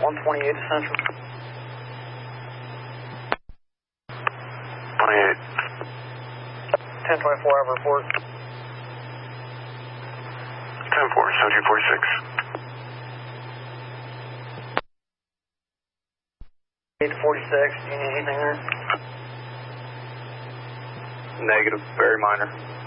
128 Central. 28. 1024, I have a report. 10-4, 1746. 8 to 46, do you need anything there? Negative, very minor.